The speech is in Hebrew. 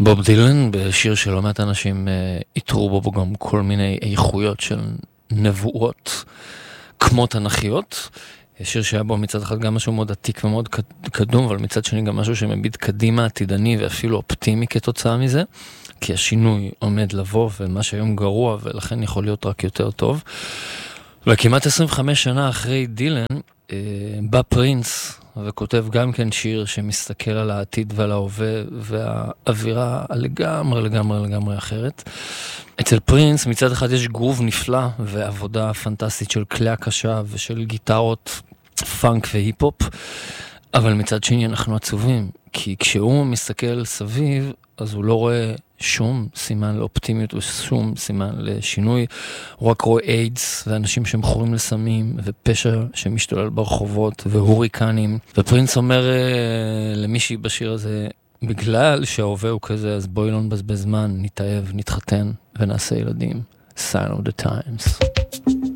בוב דילן, בשיר שלא מעט אנשים יתרו בו גם כל מיני איכויות של נבואות כמו תנכיות. שיר שהיה בו מצד אחד גם משהו מאוד עתיק ומאוד קדום, אבל מצד שני גם משהו שמביט קדימה, עתידני ואפילו אופטימי כתוצאה מזה, כי השינוי עומד לבוא ומה שהיום גרוע ולכן יכול להיות רק יותר טוב. וכמעט 25 שנה אחרי דילן בא פרינס וכותב גם כן שיר שמסתכל על העתיד ועל ההווה והאווירה לגמרי אחרת. אצל פרינס מצד אחד יש גרוב נפלא ועבודה פנטסטית של כלי הקשה ושל גיטרות פאנק והיפ-הופ, אבל מצד שני אנחנו עצובים, כי כשהוא מסתכל סביב אז הוא לא רואה שום סימן לאופטימיות ושום סימן לשינוי, הוא רק רואה איידס ואנשים שמכורים לסמים ופשע שמשתולל ברחובות והוריקנים. ופרינס אומר למישהי בשיר הזה, בגלל שההווה הוא כזה, אז בואי לא נבזבז זמן, נתאהב, נתחתן ונעשה ילדים. Sign of the times.